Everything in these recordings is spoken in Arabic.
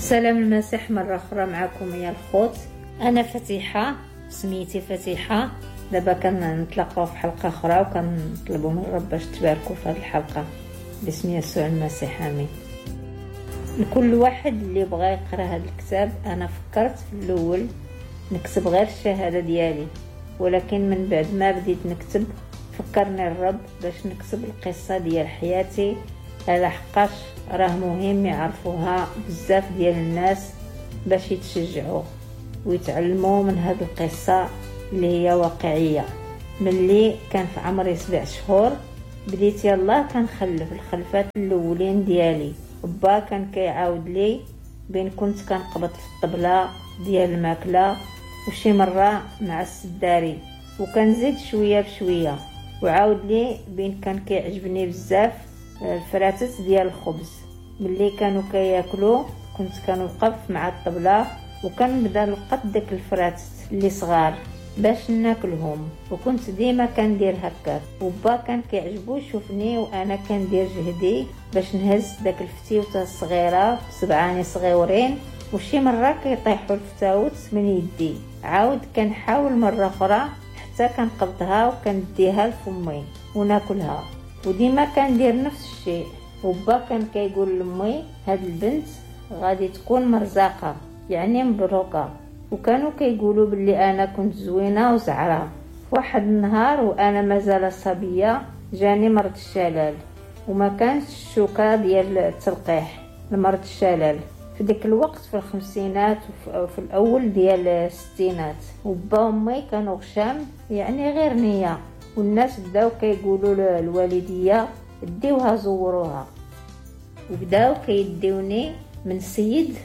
سلام المسيح مرة أخرى معكم يا الخوت. أنا فتيحة، سميتي فتيحة. دابا كنتلاقاو في حلقة أخرى وكنطلبوا من الرب باش تباركوا في هذه الحلقة باسم يسوع المسيح، آمين. لكل واحد اللي بغى يقرأ هذا الكتاب، أنا فكرت في الأول نكتب غير الشهادة ديالي، ولكن من بعد ما بديت نكتب فكرني الرب باش نكتب القصة ديال حياتي، على حقاش راه مهم يعرفوها بزاف ديال الناس باش يتشجعوا ويتعلموا من هذه القصة اللي هي واقعية. ملي كان في عمري 7 شهور بديت يلا كنخلف الخلفات الاولين ديالي. با كان كيعاود لي بين كنت كنقبط في الطبلة ديال الماكلة وشي مرة مع السداري، وكنزيد شوية بشوية، وعاود لي بين كان كيعجبني بزاف الفراتس ديال الخبز. ملي كانوا كياكلوا كنت كنوقف مع الطبلة وكنبدا نلقط داك الفراتس اللي صغار باش ناكلهم، وكنت ديما كندير هكا. وبا كان كيعجبو يشوفني وانا كندير جهدي باش نهز داك الفتيوته الصغيره بصبعاني صغيورين، وشي مره كيطيحوا الفتاوت من يدي. عاود كنحاول مره اخرى حتى كنقبضها وكنديها لفمي وناكلها، وديما كندير نفس الشيء. وبا كان كيقول لامي هاد البنت غادي تكون مرزاقه، يعني مبروكه. وكانوا كيقولوا باللي انا كنت زوينه وزعره. واحد النهار وانا مازال صبيه جاني مرض الشلل، وما كانش الشوكه ديال التلقيح لمرض الشلل في ديك الوقت في الخمسينات وفي الاول ديال الستينات. وبا وامي كانوا غشام، يعني غير نيه، والناس بداو كيقولوا للوالديه ديوها زوروها، وبداو كيديوني من سيد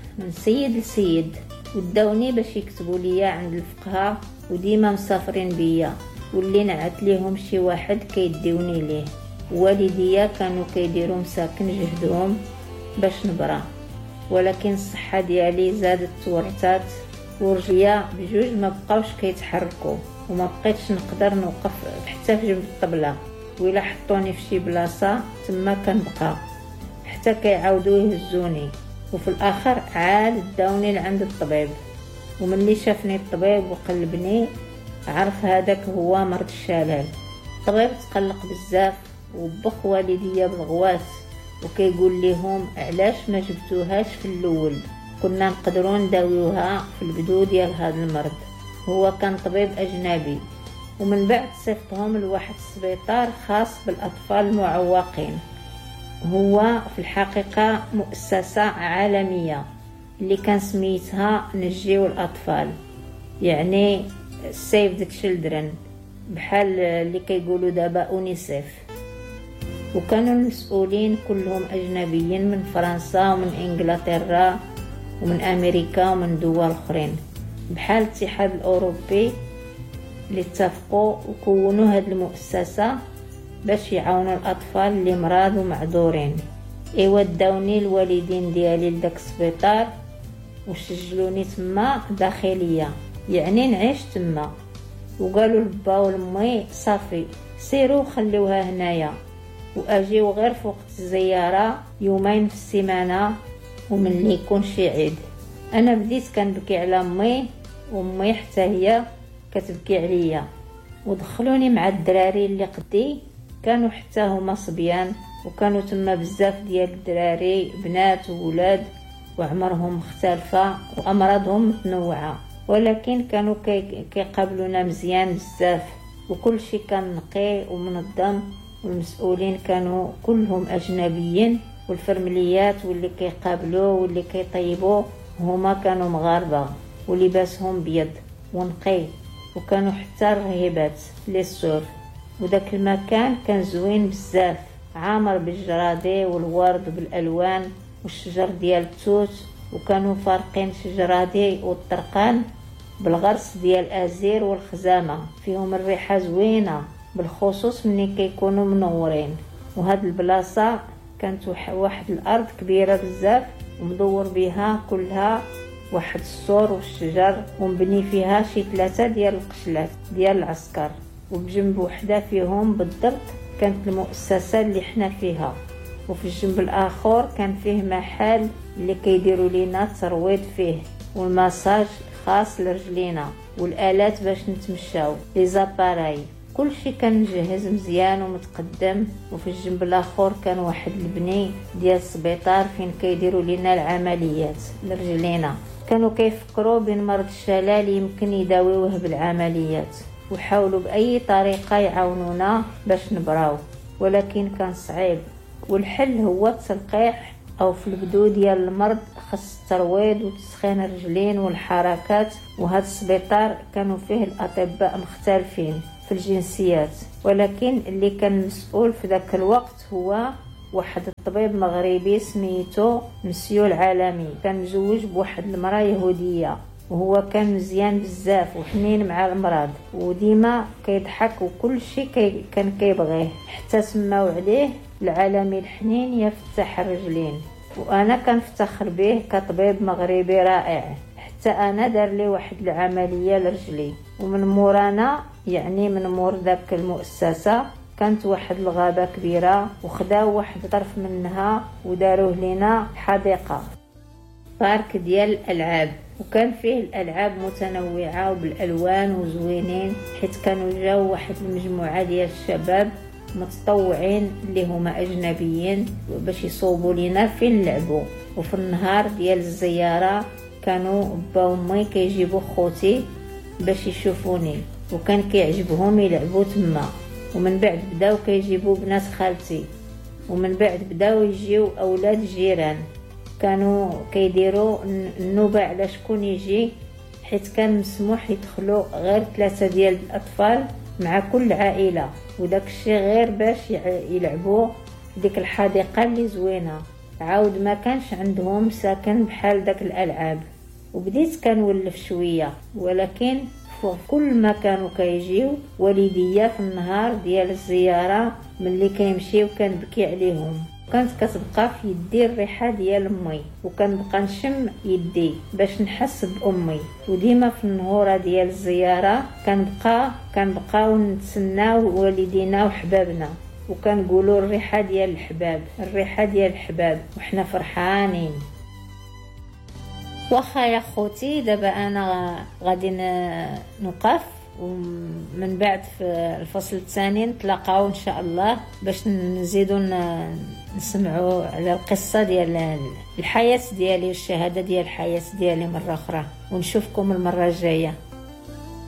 لسيد، وداوني باش يكتبوا ليا عند الفقهاء، وديما مسافرين بيا، واللي نعت ليهم شي واحد كيديوني ليه. والديا كانوا كيديروا مساكن جهدهم باش نبرا، ولكن الصحه ديالي زادت تورطات، ورجليا بجوج ما بقاوش كيتحركوا، وما بقيتش نقدر نوقف حتى في جنب الطبله. وإلا حطوني في شي بلاصه تما كنبقى حتى كيعاودوا يهزوني. وفي الاخر عاد داوني لعند الطبيب، وملي شافني الطبيب وقلبني عرف هذاك هو مرض الشلل. الطبيب تقلق بزاف وبخ والديا بالغواس، وكيقول لهم علاش ما جبتوهاش في الاول، كنا نقدروا نداويوها في البدو ديال هذا المرض. هو كان طبيب اجنبي. ومن بعد صيفطهم لواحد السبيطار خاص بالاطفال المعوقين. هو في الحقيقة مؤسسة عالمية اللي كان سميتها نجيو الأطفال، يعني Save the Children، بحال اللي كيقولوا دابا أونيسيف. وكانوا المسؤولين كلهم أجنبيين من فرنسا ومن إنجلترا ومن أمريكا ومن دول أخرين، بحال الاتحاد الأوروبي اللي اتفقوا وكونوا هذه المؤسسة باش يعاونوا الاطفال اللي مرض ومعذورين. ايوا داوني الوالدين ديالي لداك السبيطار وسجلوني تما داخليه، يعني نعيش تما. وقالوا لبا ولمي صافي سيروا خليوها هنايا، واجيو غير في وقت الزياره يومين في السيمانه وملي يكون شي عيد. انا بديت كنبكي على امي، وامي حتى هي كتبكي عليا. ودخلوني مع الدراري اللي قدي، كانوا حتى هما صبيان، وكانوا تما بزاف ديال الدراري بنات وولاد، وعمرهم مختلفة وأمراضهم متنوعة، ولكن كانوا كيقابلونا مزيان بزاف، وكل شيء كان نقي ومنظم. والمسؤولين كانوا كلهم أجنبيين، والفرمليات واللي كيقابلوا واللي كيطيبوا هما كانوا مغاربة ولباسهم بيض ونقي، وكانوا حتى الرهيبات للسور. وداك المكان كان زوين بزاف، عامر بالجرادي والورد بالالوان والشجر ديال التوت، وكانوا فارقين الشجرادي والطرقان بالغرس ديال الازير والخزامه، فيهم الريحه زوينه بالخصوص مني كيكونوا منورين. وهاد البلاصه كانت واحد الارض كبيره بزاف ومدور بها كلها واحد السور والشجر، ومبني فيها شي 3 ديال القشلات ديال العسكر، وبجنب وحده فيهم بالضبط كانت المؤسسه اللي حنا فيها. وفي الجنب الاخر كان فيه محل اللي كيديروا لينا الترويض فيه والماساج خاص لرجلينا والالات باش نتمشاو لي زاباراي. كلشي كان مجهز مزيان ومتقدم. وفي الجنب الاخر كان واحد البني ديال السبيطار فين كيديروا لينا العمليات لرجلينا. كانوا كيفكروا بين مرض الشلال يمكن يداويوه بالعمليات وحاولوا باي طريقه يعاونونا باش نبراو، ولكن كان صعيب. والحل هو التلقيح او في البدو ديال المرض خص الترويض وتسخين الرجلين والحركات. وهذا السبيطار كانوا فيه الاطباء مختلفين في الجنسيات، ولكن اللي كان مسؤول في ذاك الوقت هو واحد الطبيب مغربي سميتو مسيو العالمي. كان مزوج بواحد المراه يهوديه وهو كان مزيان بزاف وحنين مع المرض وديما كيضحك وكل شيء كان كيبغيه، حتى سماو عليه العالمي الحنين يا فتاح الرجلين. وانا كنفتخر به كطبيب مغربي رائع. حتى انا دار لي واحد العمليه لرجلي، ومن مورانا يعني من مور ذاك المؤسسه كانت واحد الغابه كبيره وخداو واحد طرف منها وداروه لنا حديقه بارك ديال الالعاب، وكان فيه الالعاب متنوعه وبالالوان وزوينين، حيت كانوا جاو واحد المجموعه ديال الشباب متطوعين اللي هما اجنبيين باش يصوبوا لينا فين نلعبوا. وفي النهار ديال الزياره كانوا با وامي كيجيبوا خوتي باش يشوفوني وكان كيعجبهم يلعبوا تما. ومن بعد بداو كيجيبوا بنات خالتي، ومن بعد بداو يجيو اولاد الجيران. كانوا كيديروا النوبه على شكون يجي، حيت كان مسموح يدخلوا غير 3 ديال الاطفال مع كل عائله، وداك الشيء غير باش يلعبوا ديك الحديقه اللي زوينه. عاود ما كانش عندهم ساكن بحال داك الالعاب. وبديت كنولف شويه، ولكن كل ما كانوا كيجيو والديا في النهار ديال الزياره ملي كيمشيو كنبكي عليهم. كانت كتبقى في يدي الريحه ديال امي وكنبقى نشم يدي باش نحس بامي. وديما في النهوره ديال الزياره كنبقاو نتسناو والدينا وحبابنا، وكنقولوا الريحه ديال الحباب، الريحه ديال الحباب، وحنا فرحانين. واخا يا خوتي دابا انا غادي نوقف، ومن بعد في الفصل الثاني نتلاقاو ان شاء الله باش نزيدوا نسمعوا على القصه ديال الحياه ديالي والشهاده ديال الحياه ديالي مره اخرى. ونشوفكم المره الجايه.